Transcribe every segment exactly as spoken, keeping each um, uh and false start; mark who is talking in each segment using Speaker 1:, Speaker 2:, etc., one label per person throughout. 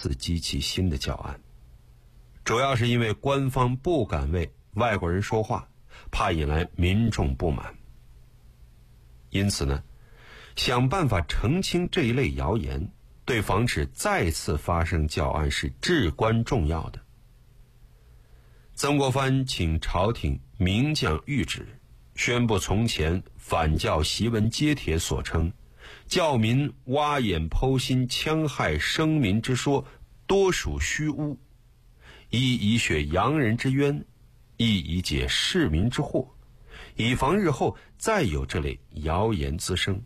Speaker 1: 次激起新的教案，主要是因为官方不敢为外国人说话，怕引来民众不满。因此呢，想办法澄清这一类谣言，对防止再次发生教案是至关重要的。曾国藩请朝廷明降谕旨，宣布从前反教檄文揭帖所称教民挖眼剖心戕害生民之说多属虚诬，一以雪洋人之冤，一以解市民之惑，以防日后再有这类谣言滋生。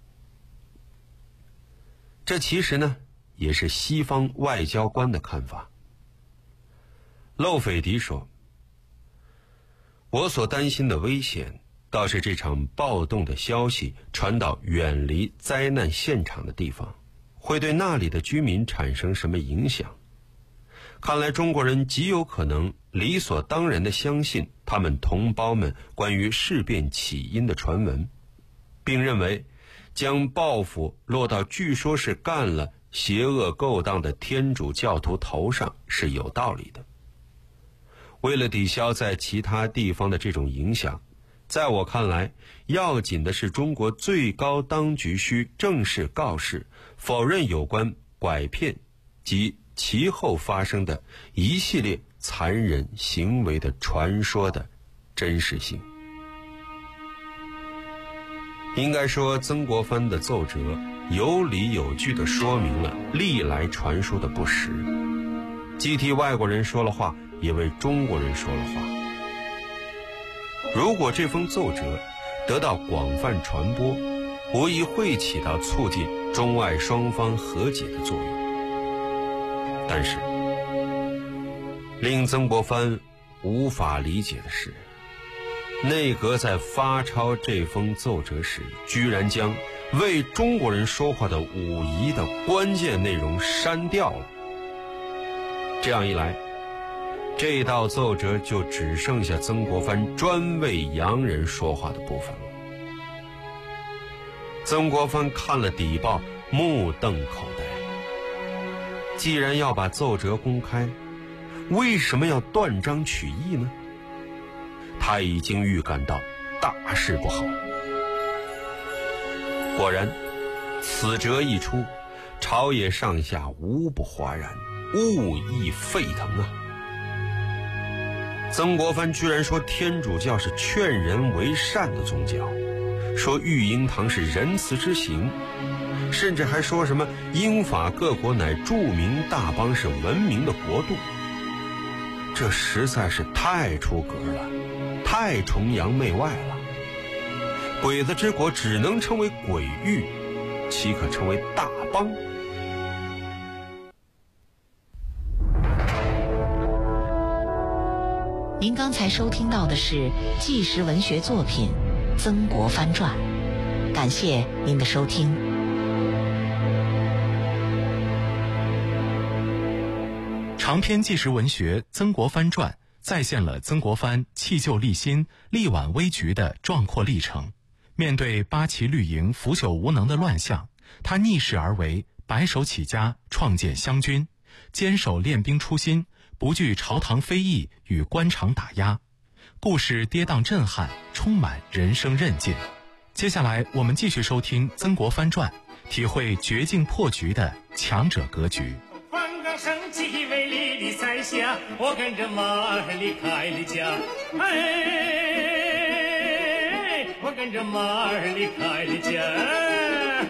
Speaker 1: 这其实呢，也是西方外交官的看法。漏斐迪说，我所担心的危险倒是这场暴动的消息传到远离灾难现场的地方，会对那里的居民产生什么影响。看来中国人极有可能理所当然地相信他们同胞们关于事变起因的传闻，并认为将报复落到据说是干了邪恶勾当的天主教徒头上是有道理的。为了抵消在其他地方的这种影响，在我看来，要紧的是中国最高当局需正式告示，否认有关拐骗及其后发生的一系列残忍行为的传说的真实性。应该说，曾国藩的奏折有理有据地说明了历来传说的不实，既替外国人说了话，也为中国人说了话。如果这封奏折得到广泛传播，无疑会起到促进中外双方和解的作用。但是令曾国藩无法理解的是，内阁在发抄这封奏折时，居然将为中国人说话的五夷的关键内容删掉了。这样一来，这道奏折就只剩下曾国藩专为洋人说话的部分了。曾国藩看了底报，目瞪口呆。既然要把奏折公开，为什么要断章取义呢？他已经预感到大事不好。果然，此折一出，朝野上下无不哗然，物议沸腾啊！曾国藩居然说天主教是劝人为善的宗教，说育婴堂是仁慈之行，甚至还说什么英法各国乃著名大邦是文明的国度。这实在是太出格了，太崇洋媚外了。鬼子之国只能称为鬼域，岂可称为大邦？
Speaker 2: 您刚才收听到的是纪实文学作品《曾国藩传》，感谢您的收听。
Speaker 3: 长篇纪实文学《曾国藩传》再现了曾国藩弃旧立新、力挽危局的壮阔历程。面对八旗绿营腐朽无能的乱象，他逆势而为，白手起家，创建湘军，坚守练兵初心，不惧朝堂非议与官场打压。故事跌宕震撼，充满人生韧劲。接下来我们继续收听《曾国藩传》，体会绝境破局的强者格局。
Speaker 4: 升起美丽的彩霞，我跟着马儿离开了家，哎，我跟着马儿离开了家。